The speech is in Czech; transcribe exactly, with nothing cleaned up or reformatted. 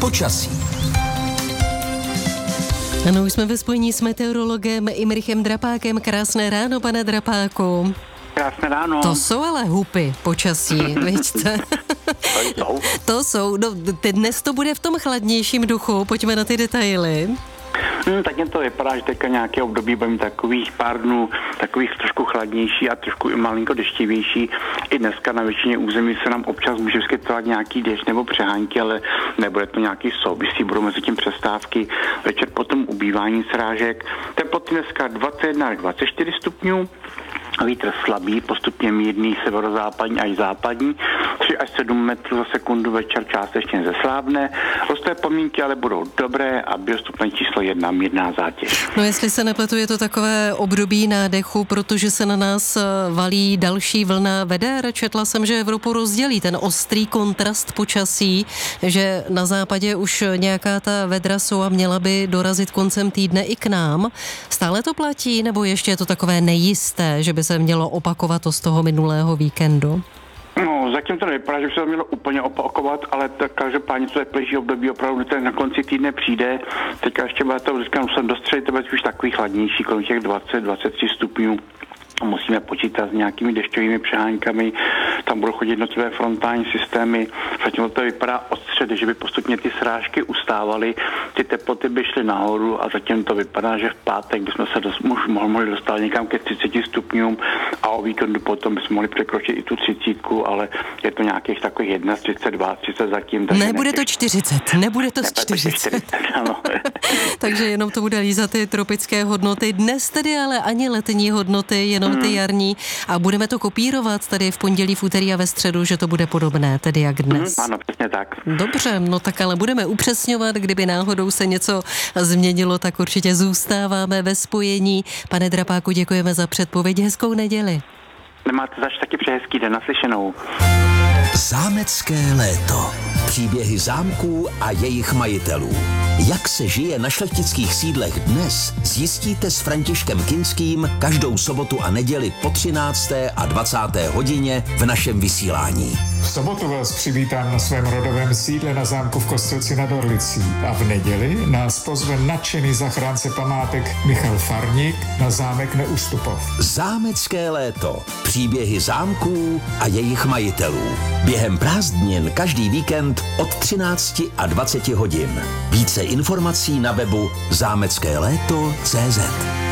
počasí. Ano, už jsme ve spojení s meteorologem Imrichem Drapákem. Krásné ráno, pane Drapáku. Krásné ráno. To jsou ale hupy počasí, víte? To jsou. To jsou. No, dnes to bude v tom chladnějším duchu, pojďme na ty detaily. Hmm, tak jen to vypadá, že teďka nějaké období budeme takových pár dnů, takových trošku chladnější a trošku i malinko deštivější. I dneska na většině území se nám občas může vyskytovat nějaký déšť nebo přehánky, ale nebude to nějaký souvisí, budou mezi tím přestávky. Večer potom ubývání srážek. Teploty dneska dvacet jedna až dvacet čtyři stupňů. Vítr slabý, postupně mírný severozápadní až západní, tři až sedm metrů za sekundu, večer částečně zeslábne. Hosté podmínky ale budou dobré a biostupné číslo jedna, mírná zátěž. No jestli se nepletu, je to takové období nádechu, protože se na nás valí další vlna veder. Četla jsem, že Evropu rozdělí ten ostrý kontrast počasí, že na západě už nějaká ta vedra jsou a měla by dorazit koncem týdne i k nám. Stále to platí, nebo ještě je to takové nejisté, že by se mělo opakovat to z toho minulého víkendu? No, zatím to nevypadá, že by se to mělo úplně opakovat, ale tak každopádně to teplejší období opravdu ten na konci týdne přijde. Teďka ještě bude to, říkám, jsem do středy, to bude už takový chladnější, kolem těch dvacet dvacet tři stupňů. Musíme počítat s nějakými dešťovými přeháňkami, tam budou chodit jednotlivé frontální systémy. Zatím to vypadá od středy, že by postupně ty srážky ustávaly, ty teploty by šly nahoru a zatím to vypadá, že v pátek bychom se dos, už mohli dostat někam ke třiceti stupňům a o víkendu potom bychom mohli překročit i tu třicítku, ale je to nějakých takových třicet jedna, dvacet dva, třicet zatím. Nebude to čtyřicet, nebude to čtyřicet. čtyřicet ano. Takže jenom to bude lízat ty tropické hodnoty. Dnes tedy ale ani letní hodnoty, jenom ty jarní. A budeme to kopírovat tady v pondělí, v úterý a ve středu, že to bude podobné, tedy jak dnes. Hmm, ano, přesně tak. Dobře, no tak ale budeme upřesňovat, kdyby náhodou se něco změnilo, tak určitě zůstáváme ve spojení. Pane Drapáku, děkujeme za předpověď, hezkou neděli. Nemáte zač taky přeji hezký den, naslyšenou. Zámecké léto. Příběhy zámků a jejich majitelů. Jak se žije na šlechtických sídlech dnes, zjistíte s Františkem Kinským každou sobotu a neděli po třinácté a dvacáté hodině v našem vysílání. V sobotu vás přivítám na svém rodovém sídle na zámku v Kostelci nad Orlicí a v neděli nás pozve nadšený zachránce památek Michal Farník na zámek Neustupov. Zámecké léto. Příběhy zámků a jejich majitelů. Během prázdnin každý víkend od třinácti a dvaceti hodin. Více informací na webu zámecké léto tečka cé zet.